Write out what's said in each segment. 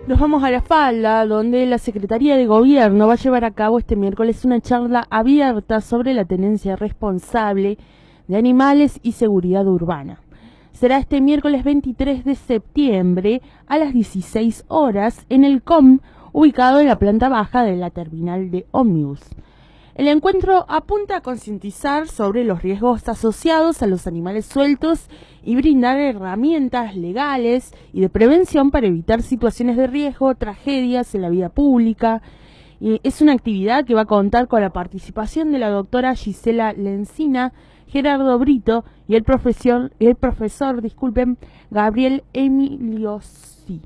Nos vamos a La Falda, donde la Secretaría de Gobierno va a llevar a cabo este miércoles una charla abierta sobre la tenencia responsable de animales y seguridad urbana. Será este miércoles 23 de septiembre a las 16 horas en el COM, ubicado en la planta baja de la terminal de ómnibus. El encuentro apunta a concientizar sobre los riesgos asociados a los animales sueltos y brindar herramientas legales y de prevención para evitar situaciones de riesgo, tragedias en la vida pública. Y es una actividad que va a contar con la participación de la doctora Gisela Lencina, Gerardo Brito y el profesor Gabriel Emiliosi.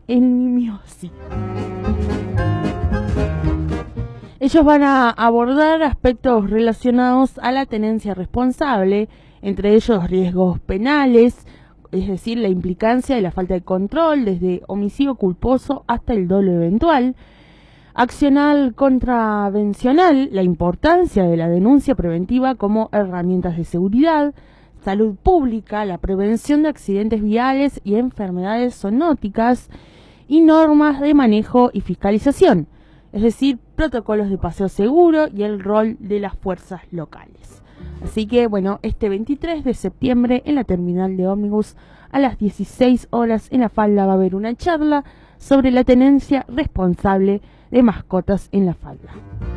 Ellos van a abordar aspectos relacionados a la tenencia responsable, entre ellos riesgos penales, es decir, la implicancia de la falta de control, desde homicidio culposo hasta el dolo eventual, accional contravencional, la importancia de la denuncia preventiva como herramientas de seguridad, salud pública, la prevención de accidentes viales y enfermedades zoonóticas, y normas de manejo y fiscalización, es decir, protocolos de paseo seguro y el rol de las fuerzas locales. Así que, bueno, este 23 de septiembre en la terminal de ómnibus a las 16 horas en La Falda va a haber una charla sobre la tenencia responsable de mascotas en La Falda.